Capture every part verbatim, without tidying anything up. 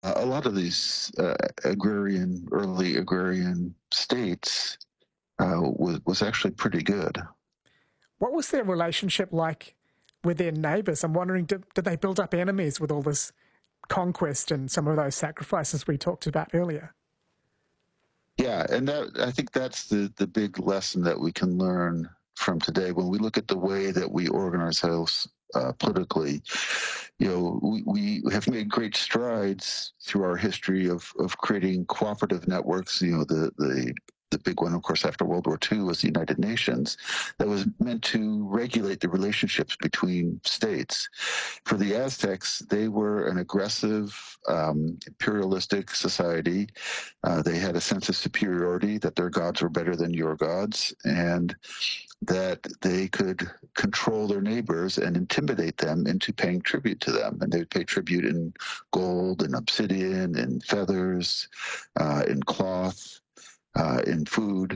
a lot of these uh, agrarian, early agrarian states uh, was was actually pretty good. What was their relationship like with their neighbours? I'm wondering, did, did they build up enemies with all this conquest and some of those sacrifices we talked about earlier? Yeah, and that I think that's the the big lesson that we can learn from today when we look at the way that we organize ourselves uh, politically. You know, we, we have made great strides through our history of of creating cooperative networks. You know, the the the big one, of course, after World War Two was the United Nations, that was meant to regulate the relationships between states. For the Aztecs, they were an aggressive, um, imperialistic society. Uh, they had a sense of superiority, that their gods were better than your gods, and that they could control their neighbors and intimidate them into paying tribute to them. And they would pay tribute in gold and obsidian and feathers, uh, in cloth, uh, in food.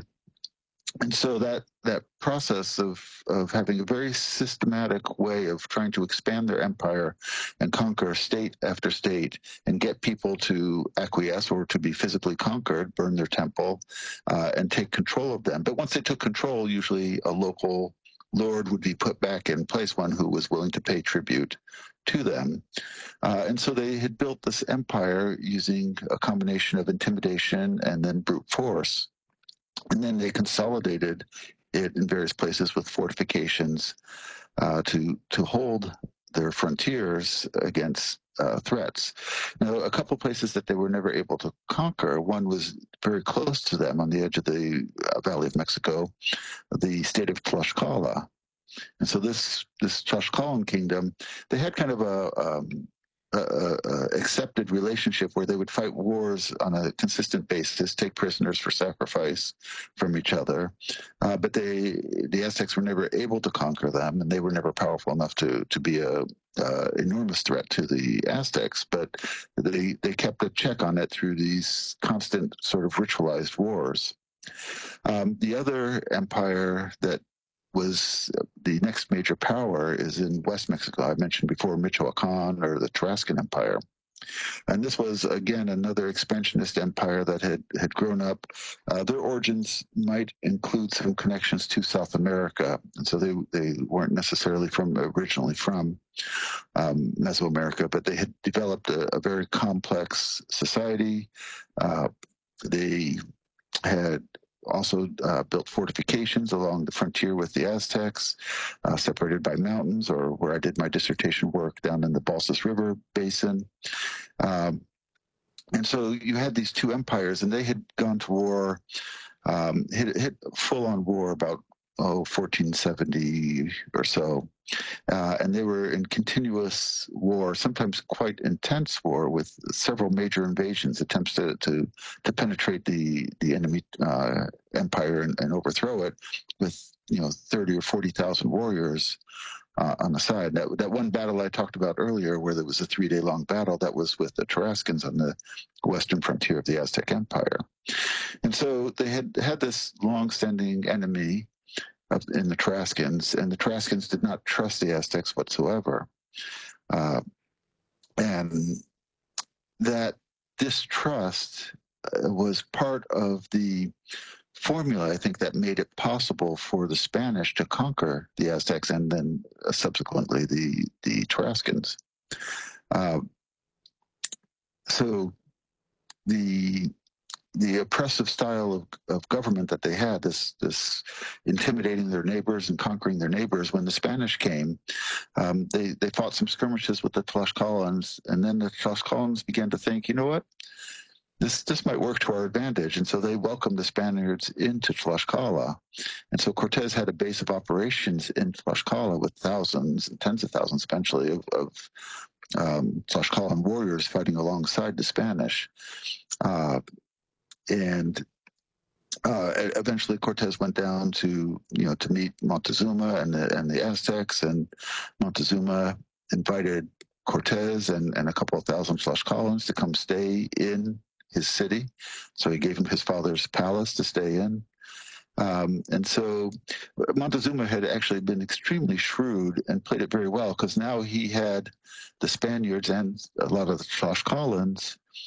And so that that process of of having a very systematic way of trying to expand their empire and conquer state after state and get people to acquiesce or to be physically conquered, burn their temple, uh, and take control of them. But once they took control, usually a local lord would be put back in place, one who was willing to pay tribute to them. Uh, and so they had built this empire using a combination of intimidation and then brute force. And then they consolidated it in various places with fortifications uh, to to hold their frontiers against uh, threats. Now, a couple places that they were never able to conquer. One was very close to them on the edge of the uh, Valley of Mexico, the state of Tlaxcala. And so this this Tlaxcalan kingdom, they had kind of a um, a, a accepted relationship where they would fight wars on a consistent basis, take prisoners for sacrifice from each other. Uh, but they, the Aztecs were never able to conquer them, and they were never powerful enough to to be a uh, enormous threat to the Aztecs. But they they kept a check on it through these constant sort of ritualized wars. Um, the other empire that was the next major power is in West Mexico. I mentioned before Michoacan, or the Tarascan Empire. And this was, again, another expansionist empire that had, had grown up. Uh, their origins might include some connections to South America. And so they, they weren't necessarily from originally from um, Mesoamerica, but they had developed a, a very complex society. Uh, they had also uh, built fortifications along the frontier with the Aztecs, uh, separated by mountains, or where I did my dissertation work down in the Balsas River Basin. Um, and so you had these two empires, and they had gone to war, um, hit, hit full-on war about, oh, fourteen seventy or so. Uh, and they were in continuous war, sometimes quite intense war, with several major invasions, attempts to to, to penetrate the the enemy uh, empire and, and overthrow it, with you know thirty or forty thousand warriors uh, on the side. That that one battle I talked about earlier, where there was a three day long battle, that was with the Tarascans on the western frontier of the Aztec Empire. And so they had had this long-standing enemy in the Tarascans, and the Tarascans did not trust the Aztecs whatsoever. Uh, and that distrust uh, was part of the formula, I think, that made it possible for the Spanish to conquer the Aztecs and then uh, subsequently the, the Tarascans. Uh, so the the oppressive style of, of government that they had, this this intimidating their neighbors and conquering their neighbors. When the Spanish came, um, they they fought some skirmishes with the Tlaxcalans, and then the Tlaxcalans began to think, you know what, this this might work to our advantage, and so they welcomed the Spaniards into Tlaxcala, and so Cortez had a base of operations in Tlaxcala with thousands and tens of thousands eventually of, of um, Tlaxcalan warriors fighting alongside the Spanish. Uh, and uh, eventually Cortez went down to, you know, to meet Montezuma and the, and the Aztecs, and Montezuma invited Cortez and, and a couple of thousand Tlaxcalans to come stay in his city. So he gave him his father's palace to stay in. Um, and so Montezuma had actually been extremely shrewd and played it very well because now he had the Spaniards and a lot of the Tlaxcalans